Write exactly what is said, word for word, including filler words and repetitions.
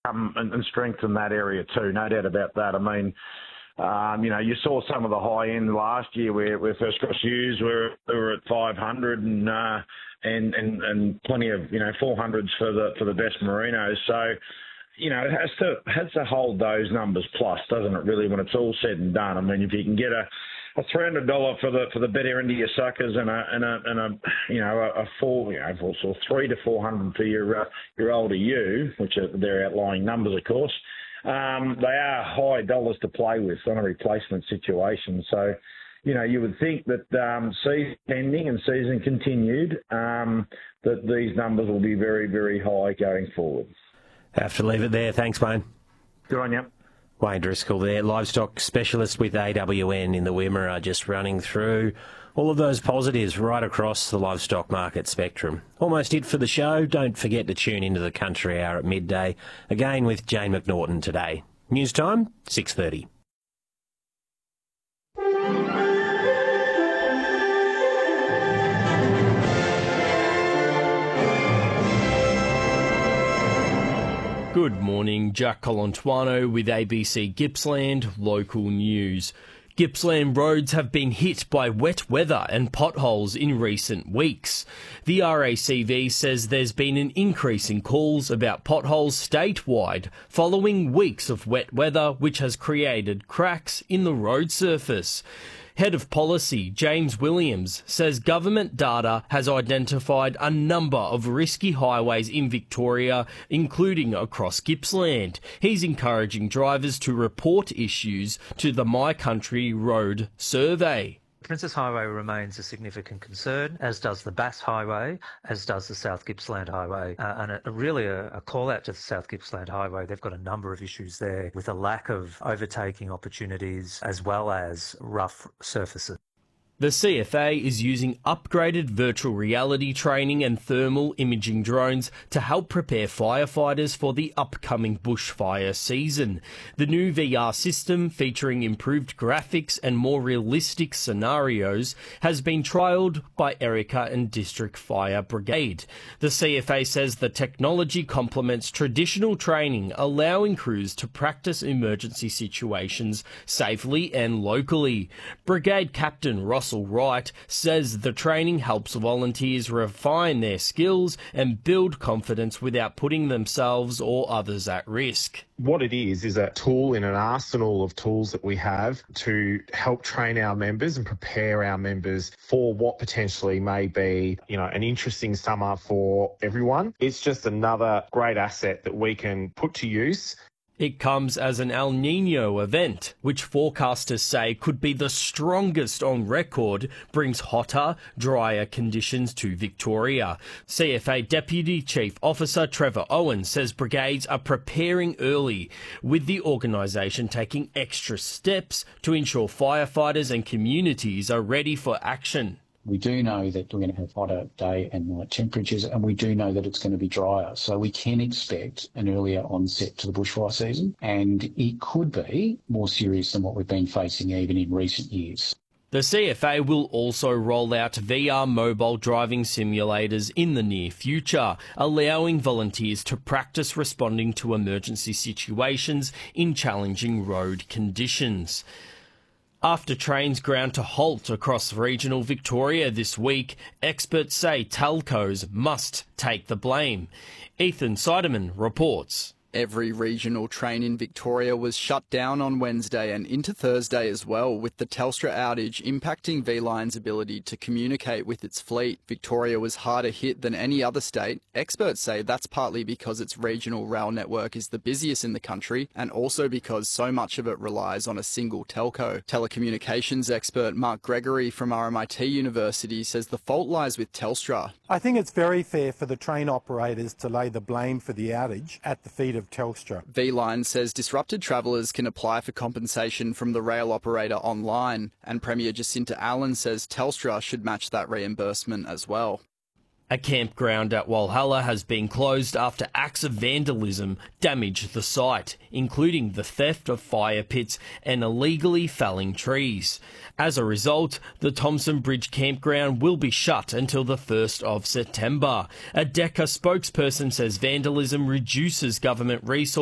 um, and, and strengthen that area too, no doubt about that. I mean, Um, you know, you saw some of the high end last year where, where First Cross Hughes were, were at five hundred and, uh, and and and plenty of, you know, four hundreds for the for the best Merinos. So, you know, it has to has to hold those numbers plus, doesn't it? Really, when it's all said and done. I mean, if you can get a a three hundred dollar for the for the better end of your suckers and a and a and a you know a, a four you know also three to four hundred for your uh, your older you, which are their outlying numbers, of course. Um, they are high dollars to play with on a replacement situation. So, you know, you would think that um, season ending and season continued, um, that these numbers will be very, very high going forward. Have to leave it there. Thanks, Wayne. Good on you. Wayne Driscoll there, livestock specialist with A W N in the Wimmera, just running through all of those positives right across the livestock market spectrum. Almost it for the show. Don't forget to tune into the Country Hour at midday, again with Jane McNaughton today. News time, six thirty. Good morning, Jack Colantuano with A B C Gippsland Local News. Gippsland roads have been hit by wet weather and potholes in recent weeks. The R A C V says there's been an increase in calls about potholes statewide following weeks of wet weather, which has created cracks in the road surface. Head of Policy, James Williams, says government data has identified a number of risky highways in Victoria, including across Gippsland. He's encouraging drivers to report issues to the My Country Road Survey. Princes Highway remains a significant concern, as does the Bass Highway, as does the South Gippsland Highway. Uh, and a, a really a, a call out to the South Gippsland Highway. They've got a number of issues there with a lack of overtaking opportunities as well as rough surfaces. The C F A is using upgraded virtual reality training and thermal imaging drones to help prepare firefighters for the upcoming bushfire season. The new V R system, featuring improved graphics and more realistic scenarios, has been trialled by Erica and District Fire Brigade. The C F A says the technology complements traditional training, allowing crews to practice emergency situations safely and locally. Brigade Captain Ross Wright says the training helps volunteers refine their skills and build confidence without putting themselves or others at risk. What it is, is a tool in an arsenal of tools that we have to help train our members and prepare our members for what potentially may be, you know, an interesting summer for everyone. It's just another great asset that we can put to use. It comes as an El Niño event, which forecasters say could be the strongest on record, brings hotter, drier conditions to Victoria. C F A Deputy Chief Officer Trevor Owen says brigades are preparing early, with the organisation taking extra steps to ensure firefighters and communities are ready for action. We do know that we're going to have hotter day and night temperatures, and we do know that it's going to be drier. So we can expect an earlier onset to the bushfire season, and it could be more serious than what we've been facing even in recent years. The C F A will also roll out V R mobile driving simulators in the near future, allowing volunteers to practice responding to emergency situations in challenging road conditions. After trains ground to halt across regional Victoria this week, experts say telcos must take the blame. Ethan Seidemann reports. Every regional train in Victoria was shut down on Wednesday and into Thursday as well, with the Telstra outage impacting V-Line's ability to communicate with its fleet. Victoria was harder hit than any other state. Experts say that's partly because its regional rail network is the busiest in the country, and also because so much of it relies on a single telco. Telecommunications expert Mark Gregory from R M I T University says the fault lies with Telstra. I think it's very fair for the train operators to lay the blame for the outage at the feet of Telstra. V-Line says disrupted travellers can apply for compensation from the rail operator online, and Premier Jacinta Allen says Telstra should match that reimbursement as well. A campground at Walhalla has been closed after acts of vandalism damaged the site, including the theft of fire pits and illegally felling trees. As a result, the Thomson Bridge campground will be shut until the first of September. A DECA spokesperson says vandalism reduces government resources